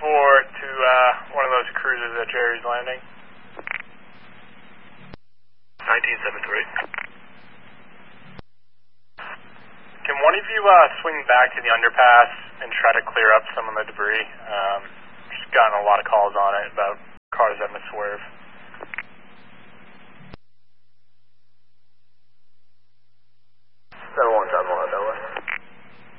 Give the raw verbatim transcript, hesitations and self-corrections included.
four to uh, one of those cruisers at Jerry's Landing. nineteen seven three. Can one of you uh, swing back to the underpass and try to clear up some of the debris? Um, just gotten a lot of calls on it about cars having to swerve.